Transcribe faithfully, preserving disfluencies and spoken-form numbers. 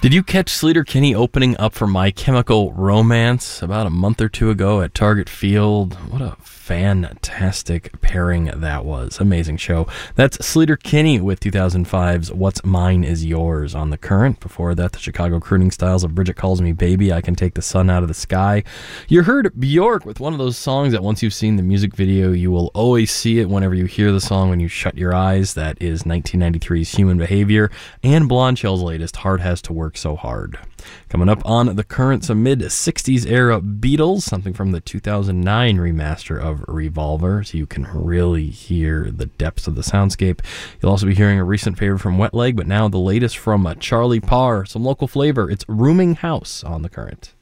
Did you catch Sleater-Kinney opening up for My Chemical Romance about a month or two ago at Target Field? What a fantastic pairing that was. Amazing show. That's Sleater-Kinney with two thousand five's What's Mine Is Yours on The Current. Before that, the Chicago crooning styles of Bridget Calls Me Baby, I Can Take the Sun Out of the Sky. You heard Bjork with one of those songs that once you've seen the music video, you will always see it whenever you hear the song when you shut your eyes. That is nineteen ninety-three's Human Behavior and Blonde Shell's latest, Hard Has to Work So Hard. Coming up on The Current, some mid-sixties era Beatles, something from the two thousand nine remaster of Revolver, so you can really hear the depths of the soundscape. You'll also be hearing a recent favorite from Wet Leg, but now the latest from uh, Charlie Parr, some local flavor. It's Rooming House on The Current.